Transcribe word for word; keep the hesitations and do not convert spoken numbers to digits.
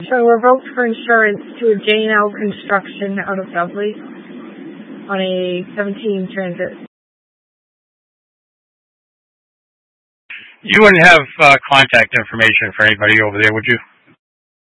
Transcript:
So we're both for insurance to a J and L Construction out of Dudley on a seventeen Transit. You wouldn't have uh, contact information for anybody over there, would you?